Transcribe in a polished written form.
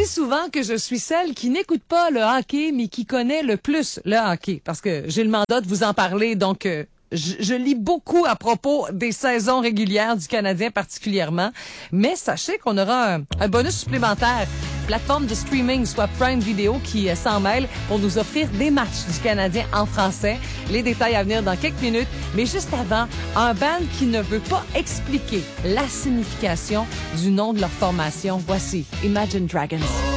dis souvent que je suis celle qui n'écoute pas le hockey, mais qui connaît le plus le hockey, parce que j'ai le mandat de vous en parler, donc je lis beaucoup à propos des saisons régulières du Canadien particulièrement, mais sachez qu'on aura un bonus supplémentaire. Plateforme de streaming, soit Prime Video, qui s'en mêle pour nous offrir des matchs du Canadien en français. Les détails à venir dans quelques minutes. Mais juste avant, un band qui ne veut pas expliquer la signification du nom de leur formation. Voici Imagine Dragons.